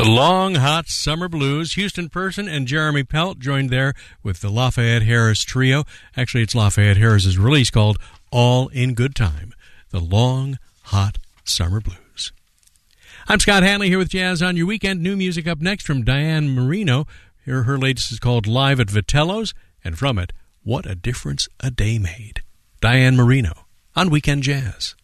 The Long Hot Summer Blues. Houston Person and Jeremy Pelt joined there with the Lafayette Harris Trio. Actually, it's Lafayette Harris's release called All in Good Time. The Long Hot Summer Blues. I'm Scott Hanley here with Jazz on Your Weekend. New music up next from Diane Marino. Here, her latest is called Live at Vitello's, and from it, What a Difference a Day Made. Diane Marino on Weekend Jazz.